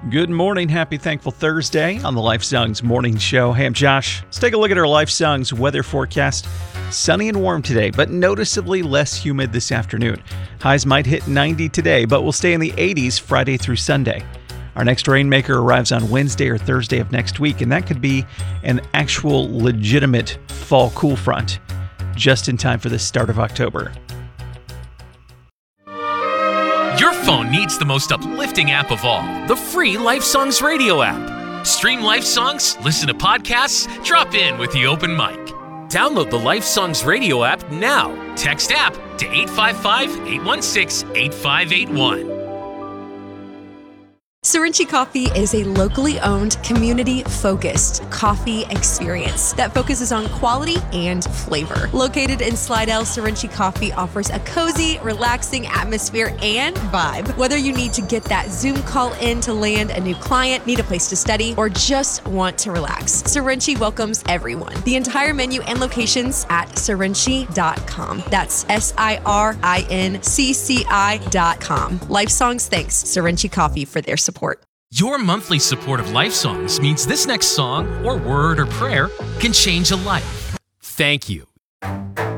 Good morning. Happy Thankful Thursday on the Life Songs Morning Show. Hey, I'm Josh. Let's take a look at our Life Songs weather forecast. Sunny and warm today, but noticeably less humid this afternoon. Highs might hit 90 today, but will stay in the 80s Friday through Sunday. Our next rainmaker arrives on Wednesday or Thursday of next week, and that could be an actual legitimate fall cool front, just in time for the start of October. Your phone needs the most uplifting app of all, the free Life Songs radio app. Stream Life Songs, listen to podcasts, drop in with the open mic. Download the Life Songs radio app now. Text app to 855-816-8581. Sorinchi Coffee is a locally owned, community-focused coffee experience that focuses on quality and flavor. Located in Slidell, Sorinchi Coffee offers a cozy, relaxing atmosphere and vibe. Whether you need to get that Zoom call in to land a new client, need a place to study, or just want to relax, Sorinchi welcomes everyone. The entire menu and locations at sorinchi.com. That's SIRINCCI.com. Life Songs thanks Sorinchi Coffee for their support. Your monthly support of Life Songs means this next song, or word, or prayer can change a life. Thank you.